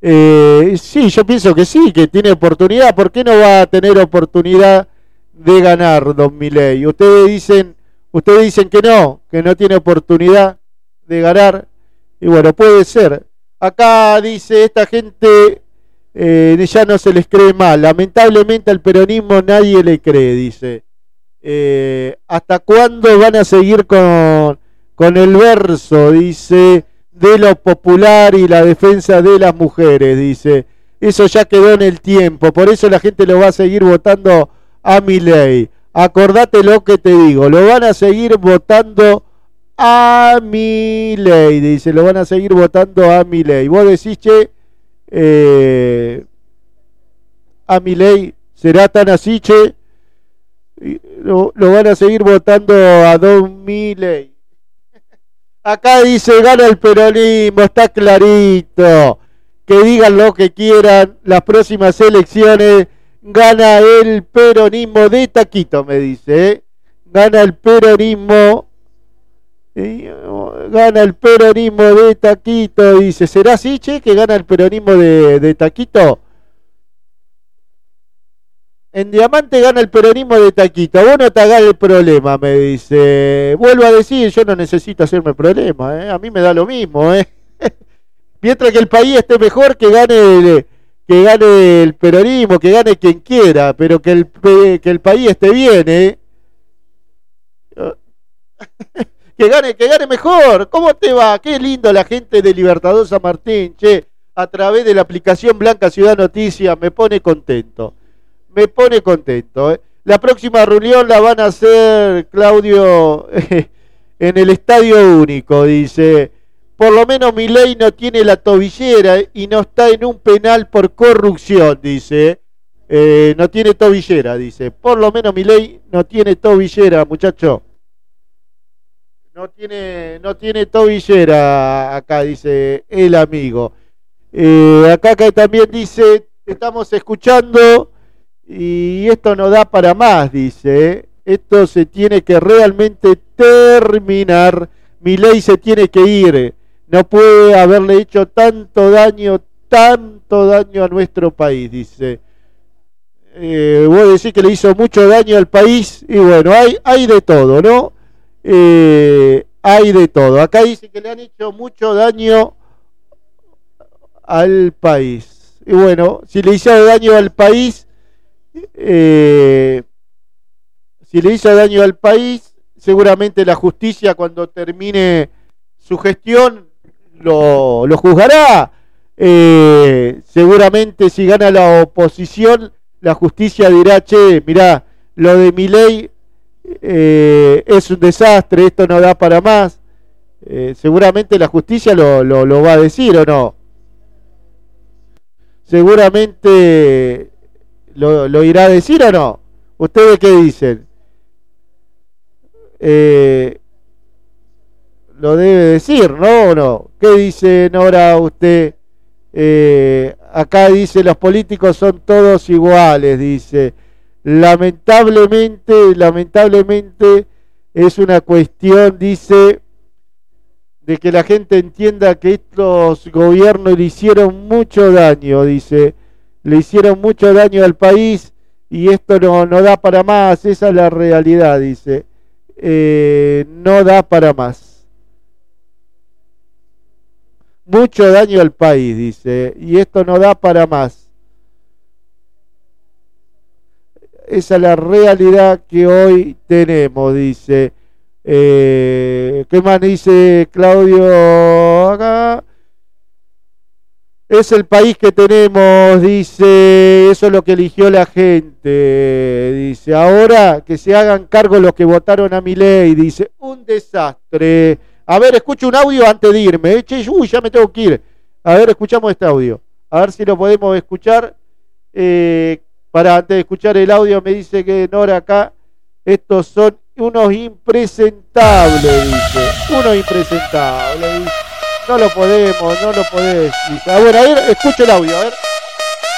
Sí, yo pienso que sí, que tiene oportunidad. ¿Por qué no va a tener oportunidad de ganar don Milei? Ustedes dicen que no tiene oportunidad de ganar. Y bueno, puede ser. Acá dice esta gente, ya no se les cree más. Lamentablemente al peronismo nadie le cree, dice. ¿Hasta cuándo van a seguir con el verso, dice, de lo popular y la defensa de las mujeres, dice? Eso ya quedó en el tiempo, por eso la gente lo va a seguir votando a Milei. Acordate lo que te digo, lo van a seguir votando a Milei, dice, lo van a seguir votando a Milei. Vos decís, che, a Milei, ¿será tan así, che? Lo van a seguir votando a don Milei. Acá dice, gana el peronismo, está clarito. Que digan lo que quieran, las próximas elecciones gana el peronismo de taquito, me dice, ¿eh? Gana el peronismo de taquito, dice. ¿Será así, che, que gana el peronismo de taquito? En Diamante gana el peronismo de taquito. Vos no te hagas el problema, me dice. Vuelvo a decir, yo no necesito hacerme problema, ¿eh? A mí me da lo mismo, ¿eh? Mientras que el país esté mejor, que gane el peronismo, que gane quien quiera, pero que el país esté bien, ¿eh? que gane mejor. ¿Cómo te va? Qué lindo la gente de Libertador San Martín, che. A través de la aplicación Blanca Ciudad Noticias, me pone contento. ¿Eh? La próxima reunión la van a hacer, Claudio, en el Estadio Único, dice. Por lo menos Milei no tiene la tobillera y no está en un penal por corrupción, dice. No tiene tobillera, dice. Por lo menos Milei no tiene tobillera, muchacho. No tiene tobillera acá, dice el amigo. Acá también dice, estamos escuchando y esto no da para más, dice. Esto se tiene que realmente terminar. Milei se tiene que ir. No puede haberle hecho tanto daño a nuestro país, dice. Vos decís que le hizo mucho daño al país, y bueno, hay de todo, ¿no? Hay de todo. Acá dice que le han hecho mucho daño al país. Y bueno, si le hizo daño al país, seguramente la justicia, cuando termine su gestión, lo juzgará. Seguramente si gana la oposición, la justicia dirá, che, mirá, lo de Milei es un desastre, esto no da para más. Seguramente la justicia lo va a decir, ¿o no? Seguramente lo irá a decir, ¿o no? ¿Ustedes qué dicen? Lo debe decir, ¿no? ¿O no? ¿Qué dice, Nora, usted? Acá dice, los políticos son todos iguales, dice. Lamentablemente es una cuestión, dice, de que la gente entienda que estos gobiernos le hicieron mucho daño, dice. Le hicieron mucho daño al país y esto no da para más. Esa es la realidad, dice. No da para más. Mucho daño al país, dice, y esto no da para más. Esa es la realidad que hoy tenemos, dice. ¿Qué más dice Claudio acá? Es el país que tenemos, dice, eso es lo que eligió la gente, dice. Ahora que se hagan cargo los que votaron a Milei, dice, un desastre. A ver, escucho un audio antes de irme. Che, ya me tengo que ir. A ver, escuchamos este audio. A ver si lo podemos escuchar. Para antes de escuchar el audio, me dice que Nora acá, estos son unos impresentables, dice. Unos impresentables, dice. No lo podés, dice. A ver, escucho el audio, a ver.